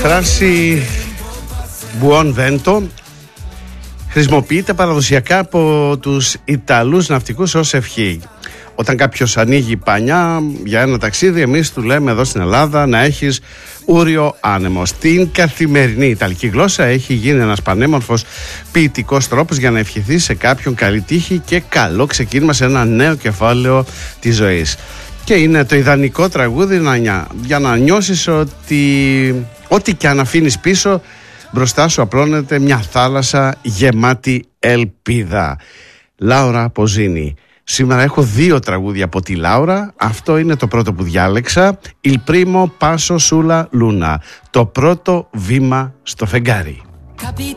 φράση Buon Vento χρησιμοποιείται παραδοσιακά από τους Ιταλούς ναυτικούς ως ευχή. Όταν κάποιος ανοίγει πανιά για ένα ταξίδι, εμείς του λέμε εδώ στην Ελλάδα να έχεις ούριο άνεμο. Στην καθημερινή Ιταλική γλώσσα έχει γίνει ένας πανέμορφος ποιητικός τρόπος για να ευχηθεί σε κάποιον καλή τύχη και καλό ξεκίνημα σε ένα νέο κεφάλαιο της ζωής. Και είναι το ιδανικό τραγούδι για να νιώσεις ότι ό,τι και αν αφήνεις πίσω, μπροστά σου απλώνεται μια θάλασσα γεμάτη ελπίδα. Λάουρα Ποζίνη. Σήμερα έχω 2 τραγούδια από τη Λάουρα. Αυτό είναι το πρώτο που διάλεξα. Il primo passo sulla luna. Το πρώτο βήμα στο φεγγάρι.